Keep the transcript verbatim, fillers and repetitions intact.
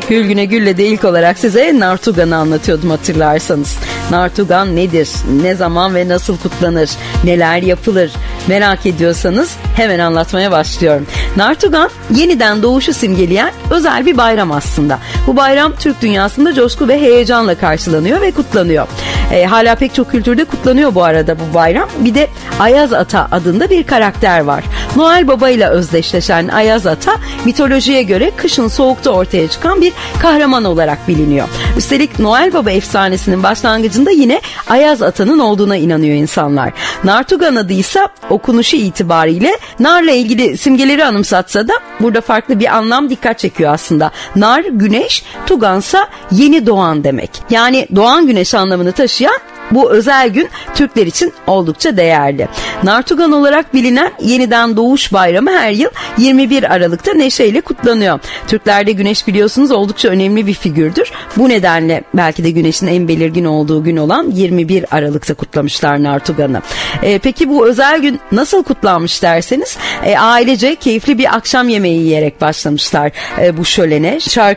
Gülgüne Gül'le de ilk olarak size Nartugan'ı anlatıyordum hatırlarsanız. Nartugan nedir? Ne zaman ve nasıl kutlanır? Neler yapılır? Merak ediyorsanız hemen anlatmaya başlıyorum. Nartugan yeniden doğuşu simgeleyen özel bir bayram aslında. Bu bayram Türk dünyasında coşku ve heyecanla karşılanıyor ve kutlanıyor. E, hala pek çok kültürde kutlanıyor bu arada bu bayram. Bir de Ayaz Ata adında bir karakter var. Noel Baba ile özdeşleşen Ayaz Ata mitolojiye göre kışın soğukta ortaya çıkan bir kahraman olarak biliniyor. Üstelik Noel Baba efsanesinin başlangıcında yine Ayaz Ata'nın olduğuna inanıyor insanlar. Nartugan adı ise okunuşu itibariyle narla ilgili simgeleri anımsatsa da burada farklı bir anlam dikkat çekiyor aslında. Nar güneş, tugansa yeni doğan demek. Yani doğan güneş anlamını taşıyan bu özel gün Türkler için oldukça değerli. Nartugan olarak bilinen yeniden doğuş bayramı her yıl yirmi bir Aralık'ta neşeyle kutlanıyor. Türklerde güneş biliyorsunuz oldukça önemli bir figürdür. Bu nedenle belki de güneşin en belirgin olduğu gün olan yirmi bir Aralık'ta kutlamışlar Nartugan'ı. Ee, peki bu özel gün nasıl kutlanmış derseniz e, ailece keyifli bir akşam yemeği yiyerek başlamışlar e, bu şölene. Şarkı